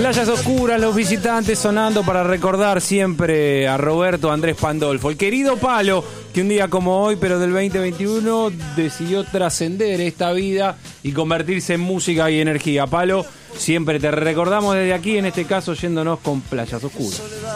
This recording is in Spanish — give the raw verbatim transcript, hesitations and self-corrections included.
Playas Oscuras, los visitantes sonando para recordar siempre a Roberto Andrés Pandolfo. El querido Palo, que un día como hoy, pero del veinte veintiuno, decidió trascender esta vida y convertirse en música y energía. Palo, siempre te recordamos desde aquí, en este caso yéndonos con Playas Oscuras.